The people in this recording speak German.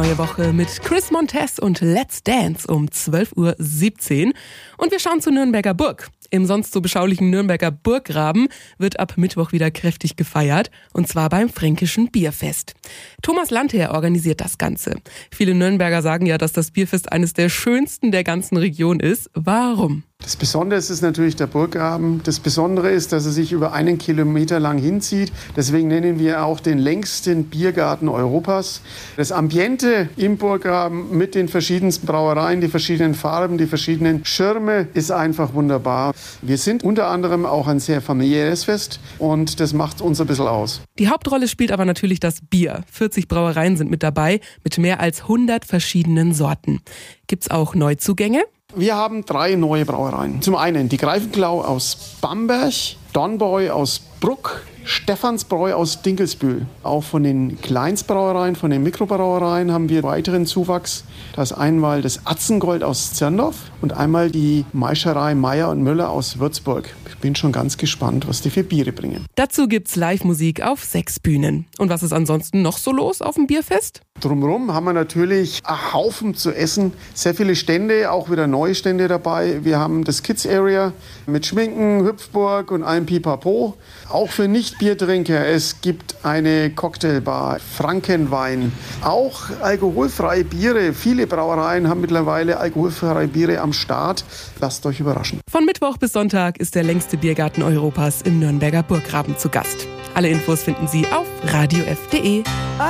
neue Woche mit Chris Montez und Let's Dance um 12:17 Uhr. Und wir schauen zur Nürnberger Burg. Im sonst so beschaulichen Nürnberger Burggraben wird ab Mittwoch wieder kräftig gefeiert, und zwar beim Fränkischen Bierfest. Thomas Landherr organisiert das Ganze. Viele Nürnberger sagen ja, dass das Bierfest eines der schönsten der ganzen Region ist. Warum? Das Besondere ist natürlich der Burggraben. Das Besondere ist, dass er sich über 1 Kilometer lang hinzieht. Deswegen nennen wir auch den längsten Biergarten Europas. Das Ambiente im Burggraben mit den verschiedensten Brauereien, die verschiedenen Farben, die verschiedenen Schirme ist einfach wunderbar. Wir sind unter anderem auch ein sehr familiäres Fest und das macht uns ein bisschen aus. Die Hauptrolle spielt aber natürlich das Bier. 40 Brauereien sind mit dabei, mit mehr als 100 verschiedenen Sorten. Gibt's auch Neuzugänge? Wir haben 3 neue Brauereien. Zum einen die Greifenklau aus Bamberg, Dornbräu aus Bruck, Stephansbräu aus Dinkelsbühl. Auch von den Kleinstbrauereien, von den Mikrobrauereien haben wir weiteren Zuwachs. Da ist einmal das Atzengold aus Zirndorf und einmal die Maischerei Meier und Müller aus Würzburg. Ich bin schon ganz gespannt, was die für Biere bringen. Dazu gibt's Live-Musik auf 6 Bühnen. Und was ist ansonsten noch so los auf dem Bierfest? Drumherum haben wir natürlich einen Haufen zu essen. Sehr viele Stände, auch wieder neue Stände dabei. Wir haben das Kids Area mit Schminken, Hüpfburg und allem Pipapo. Auch für Nicht-Biertrinker. Es gibt eine Cocktailbar, Frankenwein, auch alkoholfreie Biere. Viele Brauereien haben mittlerweile alkoholfreie Biere am Start. Lasst euch überraschen. Von Mittwoch bis Sonntag ist der längste Biergarten Europas im Nürnberger Burggraben zu Gast. Alle Infos finden Sie auf radiof.de.